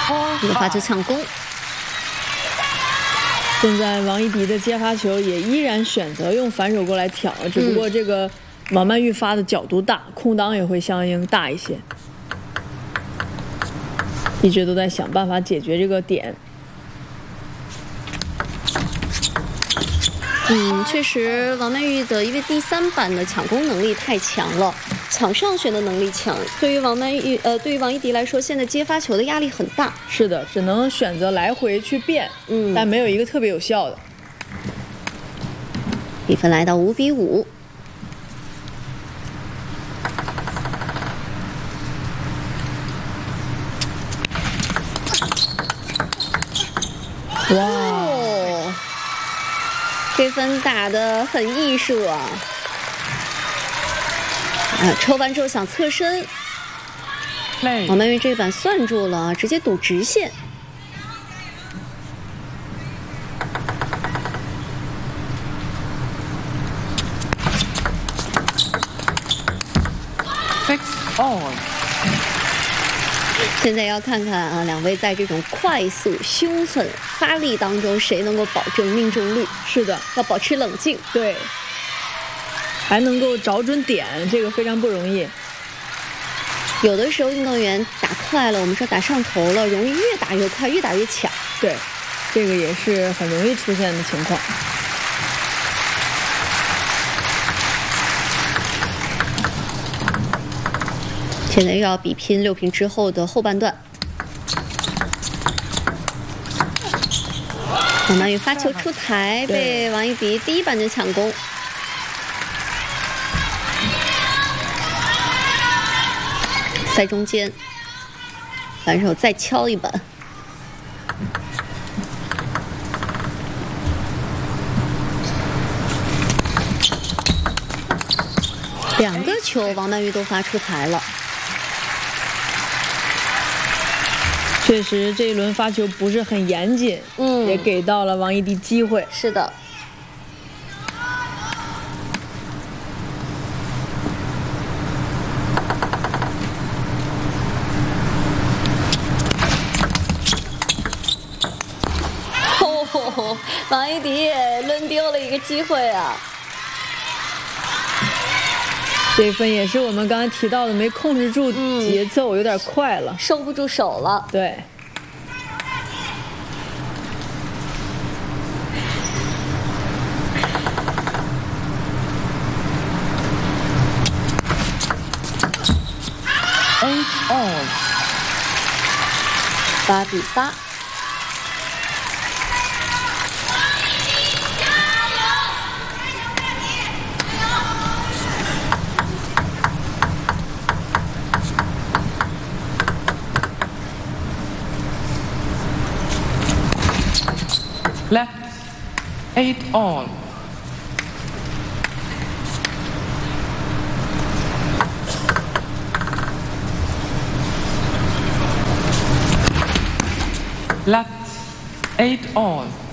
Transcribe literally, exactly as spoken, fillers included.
一个发球抢攻。 现在王一迪的接发球也依然选择用反手过来挑，只不过这个王曼玉发的角度大，空档也会相应大一些。一直都在想办法解决这个点。 嗯，确实，王曼玉的因为第三板的抢攻能力太强了，抢上旋的能力强，对于王曼玉呃，对于王一迪来说，现在接发球的压力很大。 是的，只能选择来回去变，嗯，但没有一个特别有效的。 比分来到五比五。 哇！ 哦，这分打得很艺术啊！啊，抽完之后想侧身，王曼玉这板算住了，直接赌直线。 Six all。 现在要看看啊，两位在这种快速、凶狠、发力当中，谁能够保证命中率？ 是的， 要保持冷静。 对，还能够找准点，这个非常不容易。 有的时候运动员打快了，我们说打上头了，容易越打越快，越打越抢。 对，这个也是很容易出现的情况。 现在又要比拼六平之后的后半段。王曼玉发球出台，被王一迪第一板就抢攻。塞中间，反手再敲一板。两个球，王曼玉都发出台了。 确实，这一轮发球不是很严谨，嗯，也给到了王一迪机会。 是的。哦，王一迪也抡丢了一个机会啊！ 这分也是我们刚才提到的，没控制住节奏，嗯、有点快了， 收不住手了。 对。 Eight all。 八比八。 Left, eight all. Left, eight all.